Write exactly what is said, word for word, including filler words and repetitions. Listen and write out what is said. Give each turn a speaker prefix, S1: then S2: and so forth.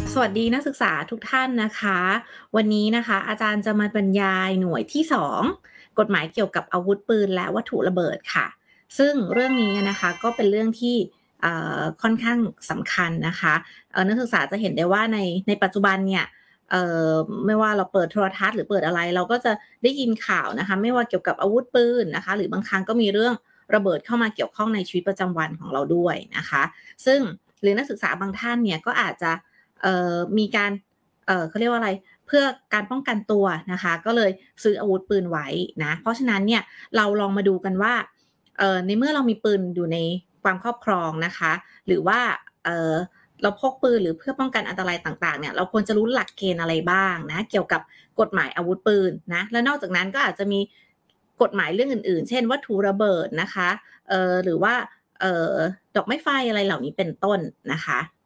S1: สวัสดีนักศึกษาทุกท่านนะคะวันนี้นะคะอาจารย์จะมาบรรยายหน่วยที่สองกฎหมายเกี่ยวกับอาวุธปืนและวัตถุระเบิดค่ะซึ่งเรื่องนี้นะคะก็เป็นเรื่องที่เอ่อค่อนข้างสำคัญนะคะเอ่อนักศึกษาจะเห็นได้ว่าในในปัจจุบันเนี่ยเอ่อไม่ว่าเราเปิดโทรทัศน์หรือเปิดอะไรเราก็จะได้ยินข่าวนะคะไม่ว่าเกี่ยวกับอาวุธปืนนะคะหรือบางครั้งก็มีเรื่องระเบิดเข้ามาเกี่ยวข้องในชีวิตประจำวันของเราด้วยนะคะซึ่งหรือนักศึกษาบางท่านเนี่ยก็อาจจะเอ่อมีการเอ่อเขาเรียกว่าอะไรเพื่อการป้องกันตัวนะคะก็เลยซื้ออาวุธปืนไว้นะเพราะฉะนั้นเนี่ยเราลองมาดูกันว่าเอ่อในเมื่อเรามีปืนอยู่ในความครอบครองนะคะหรือว่าเอ่อเราพกปืนหรือเพื่อป้องกันอันตรายต่างๆเนี่ยเราควรจะรู้หลักเกณฑ์อะไรบ้างนะเกี่ยวกับกฎหมายอาวุธปืนนะและนอกจากนั้นก็อาจจะมีกฎหมายเรื่องอื่นๆเช่นวัตถุระเบิดนะคะเอ่อหรือว่าเอ่อดอกไม้ไฟอะไรเหล่านี้เป็นต้นนะคะ